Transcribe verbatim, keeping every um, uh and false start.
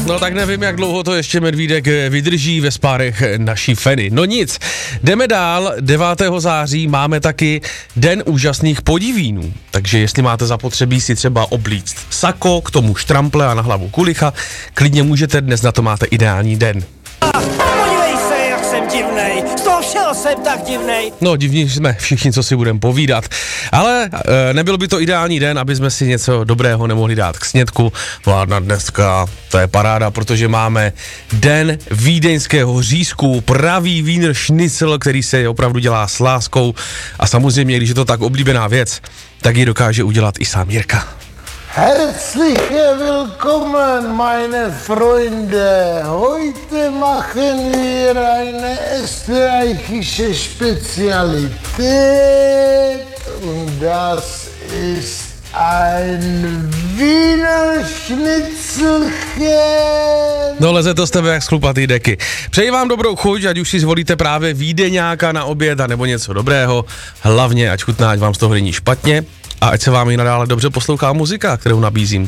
No tak nevím, jak dlouho to ještě Medvídek vydrží ve spárech naší Feny. No nic, jdeme dál, devátého září máme taky Den úžasných podivínů. Takže jestli máte zapotřebí si třeba oblíct sako, k tomu štrample a na hlavu kulicha, klidně můžete, dnes na to máte ideální den. Podívej se, jak jsem divnej, z toho všeho jsem tak divnej. No, divní jsme všichni, co si budeme povídat, ale e, nebyl by to ideální den, aby jsme si něco dobrého nemohli dát k snědku. Vládna dneska, to je paráda, protože máme Den vídeňského řízku, pravý Wiener Schnitzel, který se opravdu dělá s láskou a samozřejmě, když je to tak oblíbená věc, tak ji dokáže udělat i sám Jirka. Herzliche willkommen, meine Freunde. Heute machen wir eine österreichische Spezialität und das ist ein Wiener Schnitzelchen. No, leze to z tebe jak z chlupatý deky. Přeji vám dobrou chuť, ať už si zvolíte právě vídeňáka na oběd a nebo něco dobrého. Hlavně, ať chutná, ať vám z toho není špatně a ať se vám i nadále dobře poslouchá muzika, kterou nabízím.